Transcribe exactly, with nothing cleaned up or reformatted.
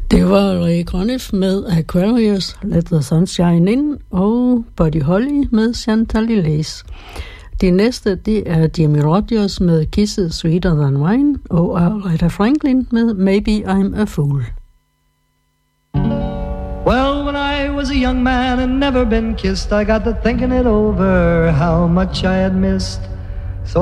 Det var Ray Conniff med Aquarius, Let the Sunshine In, og Buddy Holly med Chantal Lace. De næste, det er Jimmy Rogers med Kisses Sweeter Than Wine, og Aretha Franklin med Maybe I'm a Fool. Well, when I was a young man and never been kissed, I got to thinking it over, how much I had missed